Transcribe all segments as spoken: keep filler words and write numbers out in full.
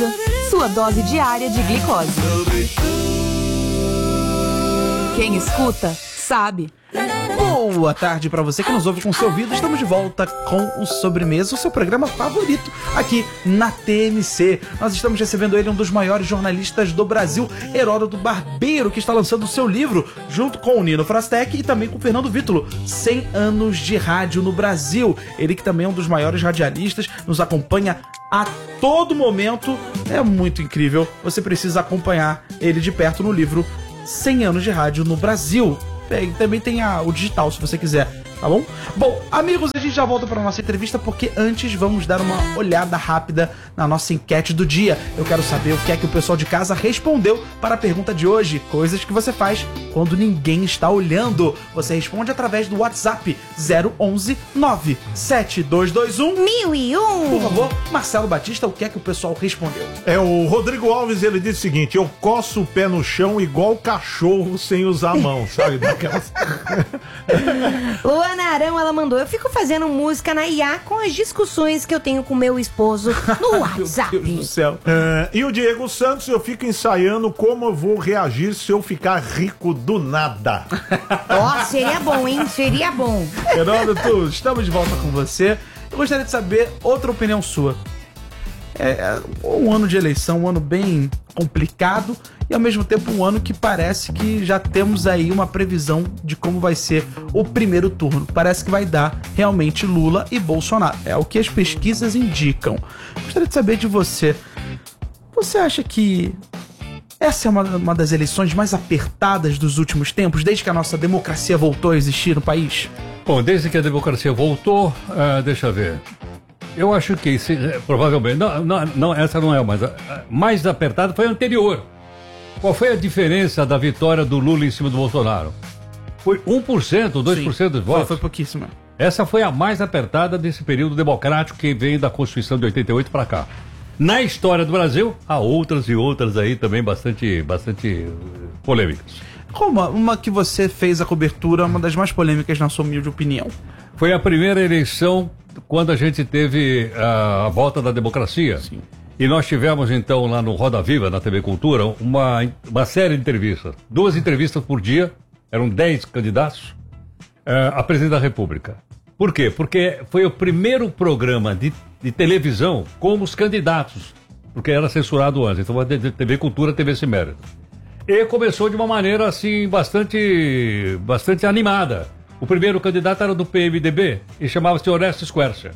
Rádio, sua dose diária de glicose. Quem escuta, sabe. Boa tarde pra você que nos ouve com seu ouvido. Estamos de volta com o Sobremesa, o seu programa favorito aqui na T M C. Nós estamos recebendo ele, um dos maiores jornalistas do Brasil, Heródoto Barbeiro, que está lançando o seu livro junto com o Nino Frastec e também com o Fernando Vítulo, cem anos de rádio no Brasil. Ele que também é um dos maiores radialistas, nos acompanha a todo momento. É muito incrível. Você precisa acompanhar ele de perto no livro cem anos de rádio no Brasil. Também tem a, o digital, se você quiser, tá bom? Bom, amigos, a gente já volta para nossa entrevista, porque antes vamos dar uma olhada rápida na nossa enquete do dia. Eu quero saber o que é que o pessoal de casa respondeu para a pergunta de hoje. Coisas que você faz quando ninguém está olhando. Você responde através do WhatsApp zero onze nove sete dois dois um mil e um. Por favor, Marcelo Batista, o que é que o pessoal respondeu? É, o Rodrigo Alves, ele disse o seguinte: eu coço o pé no chão igual cachorro sem usar a mão, sabe? Daquelas... Luana Arão, ela mandou: eu fico fazendo música na I A com as discussões que eu tenho com meu esposo no WhatsApp. Meu Deus do céu. É, e o Diego Santos, eu fico ensaiando como eu vou reagir se eu ficar rico do nada. Ó, oh, seria bom, hein? Seria bom. Heródoto, estamos de volta com você. Eu gostaria de saber outra opinião sua. É um ano de eleição, um ano bem complicado e ao mesmo tempo um ano que parece que já temos aí uma previsão de como vai ser o primeiro turno. Parece que vai dar realmente Lula e Bolsonaro. É o que as pesquisas indicam. Gostaria de saber de você. Você acha que essa é uma, uma das eleições mais apertadas dos últimos tempos, desde que a nossa democracia voltou a existir no país? Bom, desde que a democracia voltou, uh, deixa eu ver. Eu acho que se, provavelmente, não, não, não, essa não é, mas a, a mais apertada foi a anterior. Qual foi a diferença da vitória do Lula em cima do Bolsonaro? Foi um por cento, dois por cento dos votos. Foi, foi pouquíssimo. Essa foi a mais apertada desse período democrático que vem da Constituição de oitenta e oito para cá. Na história do Brasil, há outras e outras aí também bastante, bastante polêmicas. Como uma que você fez a cobertura, uma das mais polêmicas na sua humilde opinião? Foi a primeira eleição quando a gente teve a, a volta da democracia. Sim. E nós tivemos então lá no Roda Viva, na T V Cultura, uma, uma série de entrevistas. Duas entrevistas por dia, eram dez candidatos uh, a presidente da República. Por quê? Porque foi o primeiro programa de, de televisão com os candidatos, porque era censurado antes. Então a T V Cultura teve esse mérito. E começou de uma maneira assim bastante, bastante animada. O primeiro candidato era do P M D B e chamava-se Orestes Quercia.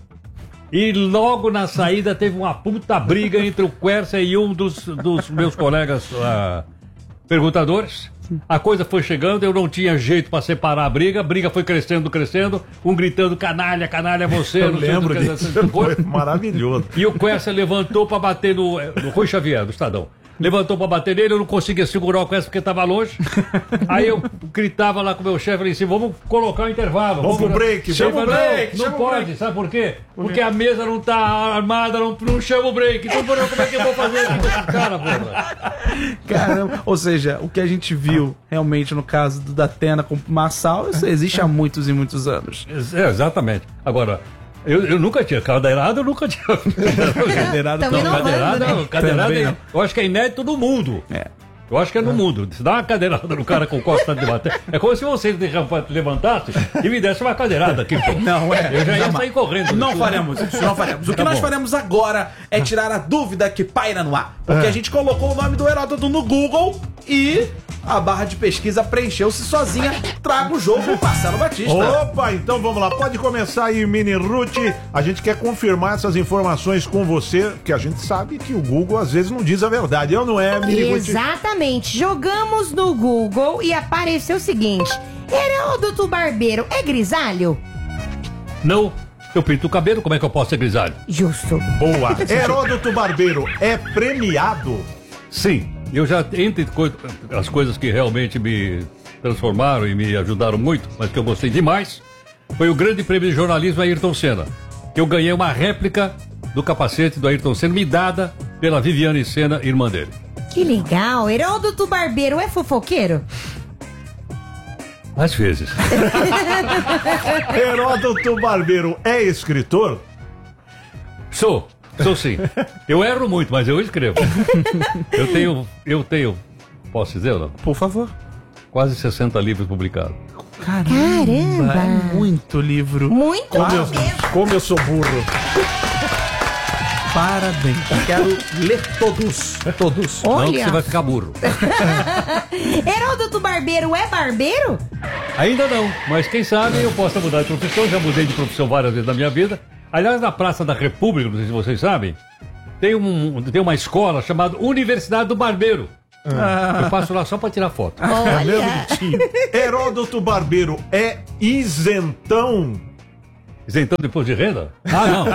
E logo na saída teve uma puta briga entre o Quercia e um dos, dos meus colegas uh, perguntadores. A coisa foi chegando, eu não tinha jeito pra separar a briga. A briga foi crescendo, crescendo. Um gritando: canalha, canalha, você. Eu não lembro sei disso. Que foi maravilhoso. E o Quercia levantou pra bater no, no Rui Xavier, do Estadão. Levantou pra bater nele, eu não conseguia segurar o Quercia porque tava longe. Aí eu gritava lá com o meu chefe, falei assim: vamos colocar o um intervalo. Vamos, vamos pro break, chama o break. Não, não pode, break. Sabe por quê? Porque a mesa não tá armada, não, não chama o break. Então, porra, como é que eu vou fazer aqui com esse cara, porra? Caramba, ou seja, o que a gente viu realmente no caso do Datena com o Marçal, isso existe há muitos e muitos anos. É, exatamente. Agora, Eu, eu nunca tinha. Cadeirada eu nunca tinha. Cadeirada também não. não. Cadeirada, Né? cadeirada Também é, não. eu acho que é inédito no mundo. É. Eu acho que é no mundo. Se dá uma cadeirada no cara com costa de bater. É como se você levantasse e me desse uma cadeirada aqui, pô. Não, é. Eu já ia Jamais. sair correndo. Não faremos isso, não faremos. O que Tá nós bom. faremos agora é tirar a dúvida que paira no ar. Porque a gente colocou o nome do Heródoto no Google e a barra de pesquisa preencheu-se sozinha. Traga o jogo, Marcelo Batista. Opa, então vamos lá. Pode começar aí, Mini Ruth. A gente quer confirmar essas informações com você, que a gente sabe que o Google às vezes não diz a verdade. Eu não é, Mini Ruth? Exatamente. Jogamos no Google e apareceu o seguinte: Heródoto Barbeiro é grisalho? Não, eu pinto o cabelo, como é que eu posso ser grisalho? Justo. Boa. Heródoto Barbeiro é premiado? Sim, eu já, entre co- as coisas que realmente me transformaram e me ajudaram muito, mas que eu gostei demais, foi o Grande Prêmio de Jornalismo Ayrton Senna. Que eu ganhei uma réplica do capacete do Ayrton Senna, me dada pela Viviane Senna, irmã dele. Que legal. Heródoto Barbeiro é fofoqueiro? Às vezes. Heródoto Barbeiro é escritor? Sou. Sou sim. Eu erro muito, mas eu escrevo. Eu tenho, eu tenho, posso dizer ou não? Por favor. Quase sessenta livros publicados. Caramba, Caramba. é muito livro. Muito Como eu, mesmo. como eu sou burro. Parabéns. Quero ler todos. Todos. Não que Olha, você vai ficar burro. Heródoto Barbeiro é barbeiro? Ainda não, mas quem sabe eu possa mudar de profissão. Já mudei de profissão várias vezes na minha vida. Aliás, na Praça da República, não sei se vocês sabem, tem, um, tem uma escola chamada Universidade do Barbeiro. Ah. Eu passo lá só pra tirar foto. É meu Olha. bonitinho. Heródoto Barbeiro é isentão? Isentão de imposto de renda? Ah, não.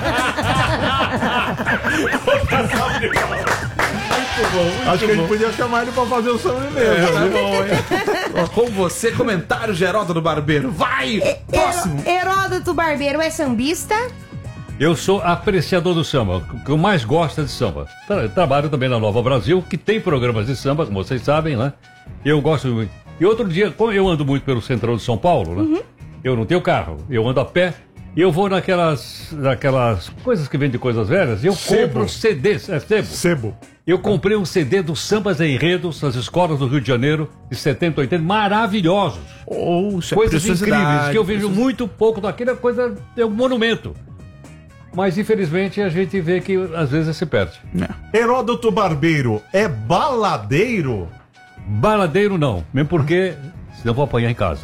Acho que a gente podia chamar ele pra fazer o sobremesa. É, tá viu? bom, hein? Ó, com você, comentário Geraldo do Barbeiro. Vai! Próximo. Heró- Heródoto Barbeiro é sambista? Eu sou apreciador do samba, o que eu mais gosto é de samba. Tra- Trabalho também na Nova Brasil, que tem programas de samba, como vocês sabem, né? Eu gosto muito. E outro dia, como eu ando muito pelo centrão de São Paulo, né? Uhum. Eu não tenho carro, eu ando a pé. E eu vou naquelas, naquelas coisas que vendem coisas velhas e eu Sebo. compro C Ds, é sebo. Sebo. Eu comprei um C D dos Sambas e Enredos nas escolas do Rio de Janeiro, de setenta, oitenta, maravilhosos. Ouça, Coisas preciosidade, incríveis, que eu vejo preciosidade. muito pouco daquela coisa, é um monumento. Mas infelizmente a gente vê que às vezes se perde. Heródoto Barbeiro é baladeiro? Baladeiro não, mesmo porque senão eu vou apanhar em casa.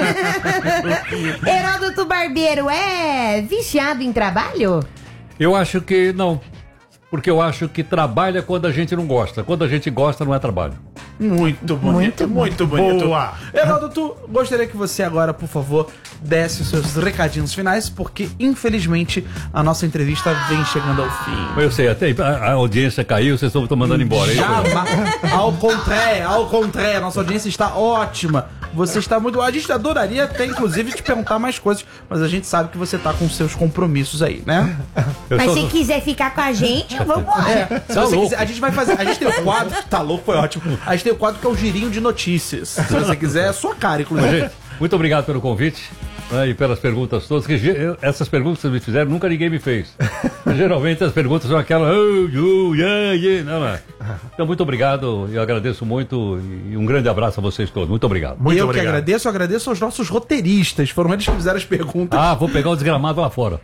Heródoto Barbeiro é viciado em trabalho? Eu acho que não, porque eu acho que trabalha quando a gente não gosta. Quando a gente gosta não é trabalho. Muito bonito, muito, bonito. Boa. Heródoto, gostaria que você agora, por favor, desse os seus recadinhos finais, porque infelizmente a nossa entrevista vem chegando ao fim. Eu sei, até a a audiência caiu, vocês estão mandando embora. é isso? Jamais. Ao contrário, ao contrário, a nossa audiência está ótima. Você está muito. A gente adoraria até, inclusive, te perguntar mais coisas, mas a gente sabe que você está com seus compromissos aí, né? Eu Mas sou- se quiser ficar com a gente, vamos embora. É, se Tá você louco. quiser, a gente vai fazer. A gente tem o quadro. Tá louco, foi ótimo. A gente tem o quadro que é o girinho de notícias. Se você quiser, é sua cara, Mas, inclusive. gente, muito obrigado pelo convite, né, e pelas perguntas todas. Que ge- eu- essas perguntas que vocês me fizeram, nunca ninguém me fez. Geralmente as perguntas são aquelas. Oh, oh, yeah, yeah. Não, não. Então, muito obrigado, eu agradeço muito e um grande abraço a vocês todos. Muito obrigado. Muito eu obrigado. que agradeço, eu agradeço aos nossos roteiristas. Foram eles que fizeram as perguntas. Ah, vou pegar o desgramado lá fora.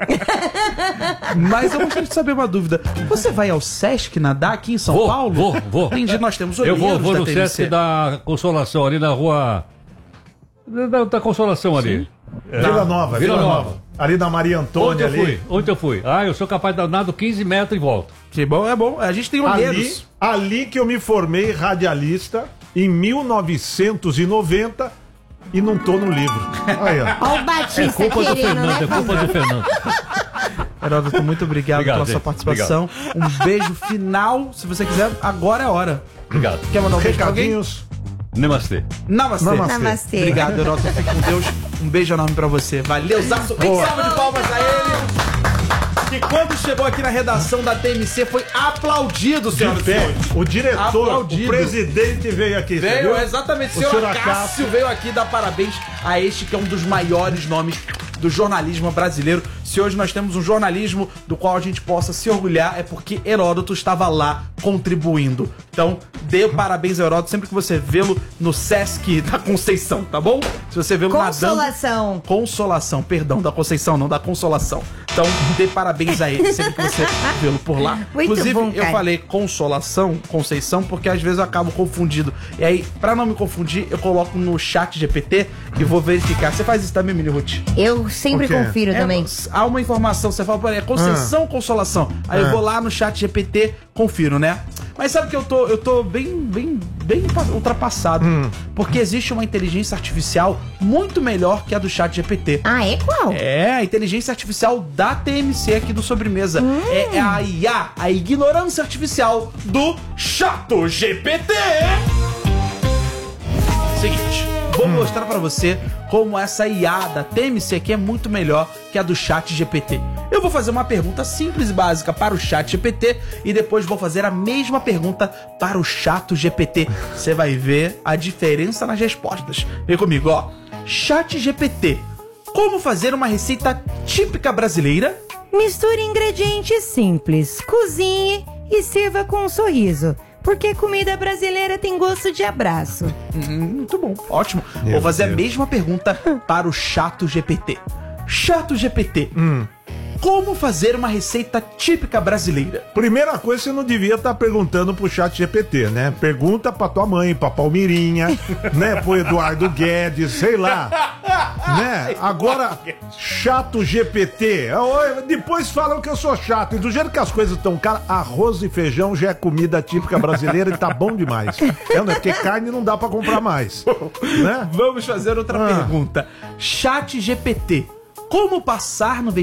Mas eu gostaria de saber uma dúvida. Você vai ao Sesc nadar aqui em São Vou, Paulo? vou, vou. Entendi, nós temos Eu vou, olheiros vou da no T M C. Sesc da Consolação, ali na rua. Da, da Consolação ali. É, Vila Nova, Vila Vila, Nova. Nova. Ali da Maria Onde Antônia eu ali. fui? Onde eu fui? Ah, eu sou capaz de dar nado quinze metros e volto. Que bom, é bom. A gente tem Ali, olheiros. ali que eu me formei radialista em mil novecentos e noventa e não tô no livro. Aí, ó. Olha o Batista É culpa do querendo, né? Fernando, é culpa do Fernando. Heródoto, muito obrigado, Obrigado, pela sua gente. participação. Um beijo final. Se você quiser, agora é a hora. Obrigado. Quer mandar um beijo pra alguém? Recadinhos. Namastê. Namastê. Namastê. Namastê. Obrigado, Heródoto. Fique com Deus. Um beijo enorme pra você. Valeu, Zaço. Boa. Salva de palmas a ele. Que quando chegou aqui na redação da T M C foi aplaudido, senhoras e De pé. senhores. O diretor, Aplaudido. o presidente veio aqui. você Veio, viu? exatamente. O O senhor senhor Acácio Acácio. veio aqui dar parabéns a este que é um dos maiores nomes do jornalismo brasileiro. Se hoje nós temos um jornalismo do qual a gente possa se orgulhar, é porque Heródoto estava lá contribuindo. Então, dê parabéns a Heródoto sempre que você vê-lo no Sesc da Conceição, tá bom? Se você vê-lo nadando... Consolação. Consolação, perdão, da Conceição, não da Consolação. Então, dê parabéns a ele sempre que você vê-lo por lá. Muito Inclusive, bom, eu cara. falei Consolação, Conceição, porque às vezes eu acabo confundido. E aí, pra não me confundir, eu coloco no chat G P T e vou verificar. Você faz isso também, Mini Ruth? Eu sempre O quê? confiro É, também. há uma informação, você fala, peraí, é Conceição ou Consolação? Aí eu Ah. vou lá no chat G P T, confiro, né? Mas sabe que eu tô, eu tô bem, bem, bem ultrapassado. Hum. Porque existe uma inteligência artificial muito melhor que a do chat G P T. Ah, é qual? É, a inteligência artificial da T M C aqui do Sobremesa. É, é a I A, a ignorância artificial do Chato G P T. Seguinte, vou mostrar pra você como essa I A da T M C aqui é muito melhor que a do Chat G P T. Eu vou fazer uma pergunta simples e básica para o Chat G P T e depois vou fazer a mesma pergunta para o Chato G P T. Você vai ver a diferença nas respostas. Vem comigo, ó. Chat G P T. Como fazer uma receita típica brasileira Misture ingredientes simples, cozinhe e sirva com um sorriso. Porque comida brasileira tem gosto de abraço. Hum, muito bom, ótimo. Meu Vou fazer Deus. a mesma pergunta para o Chato G P T. Chato G P T, Hum. como fazer uma receita típica brasileira? Primeira coisa, você não devia estar perguntando pro chat G P T, né? Pergunta pra tua mãe, pra Palmirinha, né? Pro Eduardo Guedes, sei lá. Né? Agora, chato G P T. Depois falam que eu sou chato. E do jeito que as coisas estão caras, arroz e feijão já é comida típica brasileira e tá bom demais. É, né? Porque carne não dá pra comprar mais. Né? Vamos fazer outra Ah. pergunta. Chat G P T, como passar no